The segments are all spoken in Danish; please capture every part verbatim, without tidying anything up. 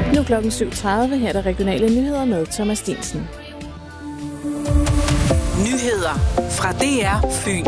Nu klokken syv tredive, her er der regionale nyheder med Thomas Stensen. Nyheder fra D R Fyn.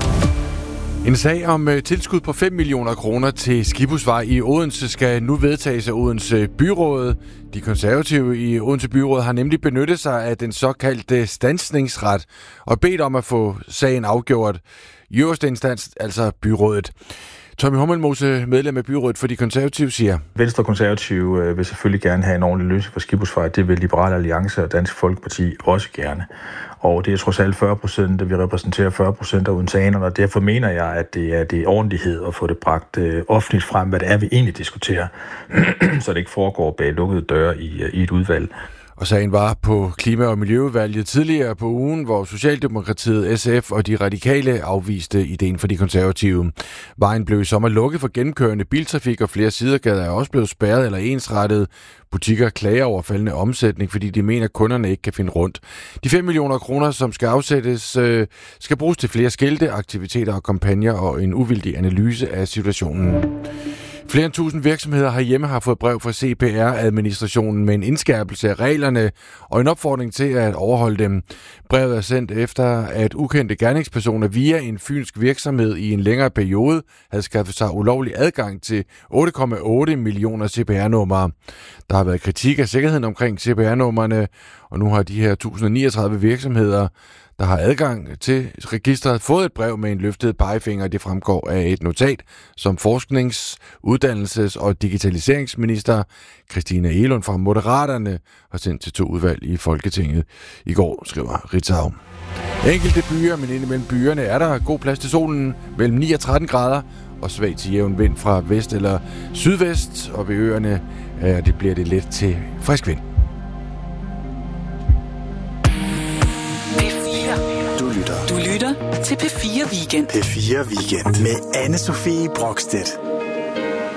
En sag om uh, tilskud på fem millioner kroner til Skibhusvej i Odense skal nu vedtages af Odense Byråd. De konservative i Odense Byråd har nemlig benyttet sig af den såkaldte standsningsret og bedt om at få sagen afgjort i øverste instans, altså byrådet. Tommy Hummelmose, medlem af byrådet for de konservative, siger: Venstre og konservative vil selvfølgelig gerne have en ordentlig løsning for Skibhusvej. Det vil Liberal Alliance og Dansk Folkeparti også gerne. Og det er trods alt fyrre procent, at vi repræsenterer fyrre procent af odenseanerne, og derfor mener jeg, at det er det ordentlighed at få det bragt øh, offentligt frem, hvad det er, vi egentlig diskuterer, så det ikke foregår bag lukkede døre i, i et udvalg. Og sagen var på Klima- og Miljøudvalget tidligere på ugen, hvor Socialdemokratiet, S F og de radikale afviste ideen for de konservative. Vejen blev i sommer lukket for gennemkørende biltrafik, og flere sidegader er også blevet spærret eller ensrettet. Butikker klager over faldende omsætning, fordi de mener, at kunderne ikke kan finde rundt. De fem millioner kroner, som skal afsættes, øh, skal bruges til flere skilte, aktiviteter og kampagner og en uvildig analyse af situationen. Flere end tusind virksomheder herhjemme har fået brev fra C P R-administrationen med en indskærpelse af reglerne og en opfordring til at overholde dem. Brevet er sendt efter, at ukendte gerningspersoner via en fynsk virksomhed i en længere periode havde skaffet sig ulovlig adgang til otte komma otte millioner C P R-numre. Der har været kritik af sikkerheden omkring C P R-numrene, og nu har de her et tusind og niogtredive virksomheder, der har adgang til registret, fået et brev med en løftet pegefinger. Det fremgår af et notat, som forsknings-, uddannelses- og digitaliseringsminister Christina Egelund fra Moderaterne har sendt til to udvalg i Folketinget i går, skriver Ritzau. Enkelte byer, men indimellem byerne er der god plads til solen mellem ni og tretten grader og svag til jævn vind fra vest eller sydvest, og ved øerne øh, det bliver det let til frisk vind. Du lytter til P fire Weekend. P fire Weekend med Anne-Sophie Brokstedt.